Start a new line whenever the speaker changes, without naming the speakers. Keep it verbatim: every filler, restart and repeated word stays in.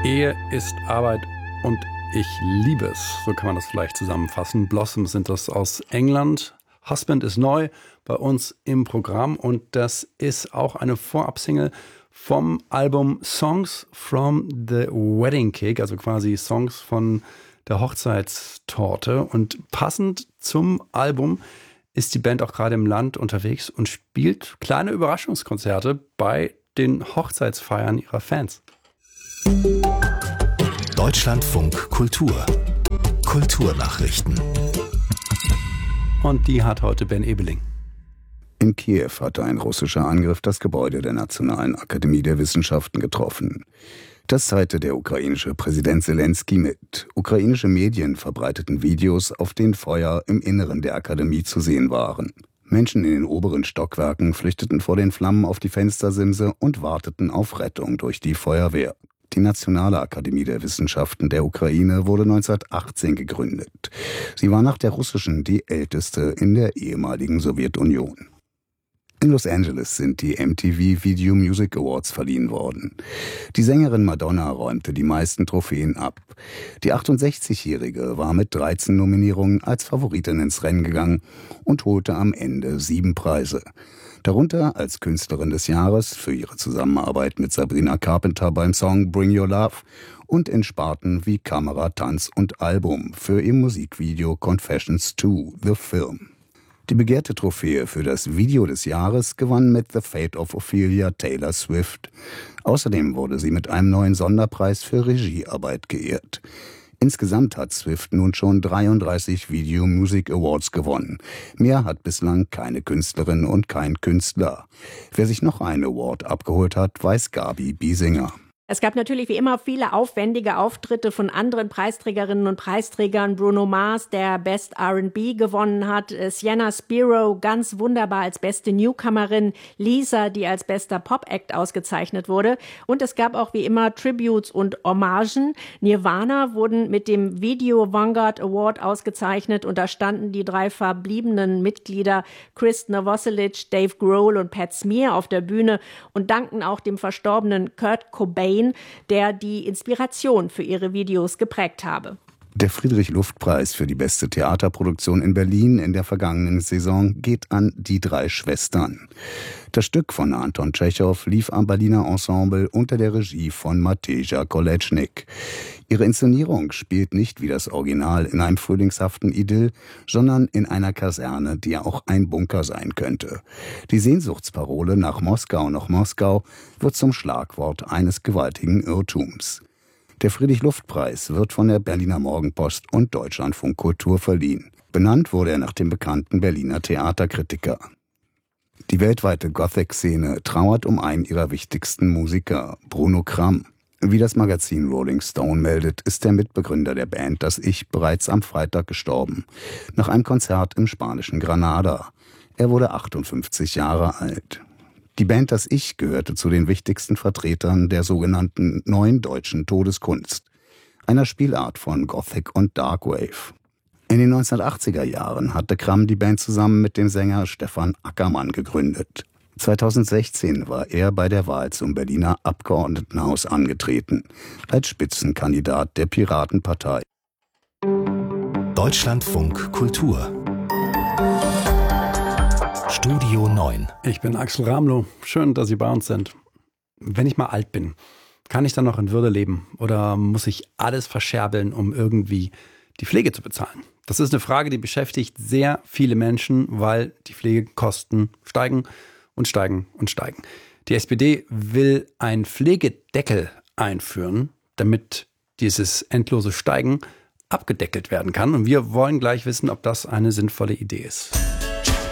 Ehe ist Arbeit und ich liebe es. So kann man das vielleicht zusammenfassen. Blossoms sind das aus England. Husband ist neu bei uns im Programm und das ist auch eine Vorabsingle vom Album Songs from the Wedding Cake, also quasi Songs von der Hochzeitstorte. Und passend zum Album ist die Band auch gerade im Land unterwegs und spielt kleine Überraschungskonzerte bei den Hochzeitsfeiern ihrer Fans.
Deutschlandfunk Kultur. Kulturnachrichten.
Und die hat heute Ben Ebeling.
In Kiew hatte ein russischer Angriff das Gebäude der Nationalen Akademie der Wissenschaften getroffen. Das teilte der ukrainische Präsident Selenskyj mit. Ukrainische Medien verbreiteten Videos, auf denen Feuer im Inneren der Akademie zu sehen waren. Menschen in den oberen Stockwerken flüchteten vor den Flammen auf die Fenstersimse und warteten auf Rettung durch die Feuerwehr. Die Nationale Akademie der Wissenschaften der Ukraine wurde neunzehnhundertachtzehn gegründet. Sie war nach der russischen die älteste in der ehemaligen Sowjetunion. In Los Angeles sind die M T V Video Music Awards verliehen worden. Die Sängerin Madonna räumte die meisten Trophäen ab. Die achtundsechzigjährige war mit dreizehn Nominierungen als Favoritin ins Rennen gegangen und holte am Ende sieben Preise. Darunter als Künstlerin des Jahres für ihre Zusammenarbeit mit Sabrina Carpenter beim Song Bring Your Love und in Sparten wie Kamera, Tanz und Album für ihr Musikvideo Confessions to The Film. Die begehrte Trophäe für das Video des Jahres gewann mit The Fate of Ophelia Taylor Swift. Außerdem wurde sie mit einem neuen Sonderpreis für Regiearbeit geehrt. Insgesamt hat Swift nun schon dreiunddreißig Video Music Awards gewonnen. Mehr hat bislang keine Künstlerin und kein Künstler. Wer sich noch einen Award abgeholt hat, weiß Gabi Biesinger.
Es gab natürlich wie immer viele aufwendige Auftritte von anderen Preisträgerinnen und Preisträgern. Bruno Mars, der Best R and B gewonnen hat, Sienna Spiro ganz wunderbar als beste Newcomerin, Lisa, die als bester Pop-Act ausgezeichnet wurde. Und es gab auch wie immer Tributes und Hommagen. Nirvana wurden mit dem Video Vanguard Award ausgezeichnet und da standen die drei verbliebenen Mitglieder Chris Novoselic, Dave Grohl und Pat Smear auf der Bühne und dankten auch dem verstorbenen Kurt Cobain, der die Inspiration für ihre Videos geprägt habe.
Der Friedrich-Luft-Preis für die beste Theaterproduktion in Berlin in der vergangenen Saison geht an Die drei Schwestern. Das Stück von Anton Tschechow lief am Berliner Ensemble unter der Regie von Mateja Koletschnik. Ihre Inszenierung spielt nicht wie das Original in einem frühlingshaften Idyll, sondern in einer Kaserne, die ja auch ein Bunker sein könnte. Die Sehnsuchtsparole nach Moskau noch Moskau wird zum Schlagwort eines gewaltigen Irrtums. Der Friedrich-Luft-Preis wird von der Berliner Morgenpost und Deutschlandfunk Kultur verliehen. Benannt wurde er nach dem bekannten Berliner Theaterkritiker. Die weltweite Gothic-Szene trauert um einen ihrer wichtigsten Musiker, Bruno Cram. Wie das Magazin Rolling Stone meldet, ist der Mitbegründer der Band Das Ich bereits am Freitag gestorben, nach einem Konzert im spanischen Granada. Er wurde achtundfünfzig Jahre alt. Die Band Das Ich gehörte zu den wichtigsten Vertretern der sogenannten Neuen Deutschen Todeskunst, einer Spielart von Gothic und Darkwave. In den neunzehnhundertachtziger Jahren hatte Cram die Band zusammen mit dem Sänger Stefan Ackermann gegründet. zweitausendsechzehn war er bei der Wahl zum Berliner Abgeordnetenhaus angetreten, als Spitzenkandidat der Piratenpartei.
Deutschlandfunk Kultur. Studio neun.
Ich bin Axel Ramlow. Schön, dass Sie bei uns sind. Wenn ich mal alt bin, kann ich dann noch in Würde leben oder muss ich alles verscherbeln, um irgendwie die Pflege zu bezahlen? Das ist eine Frage, die beschäftigt sehr viele Menschen, weil die Pflegekosten steigen und steigen und steigen. Die S P D will einen Pflegedeckel einführen, damit dieses endlose Steigen abgedeckelt werden kann. Und wir wollen gleich wissen, ob das eine sinnvolle Idee ist.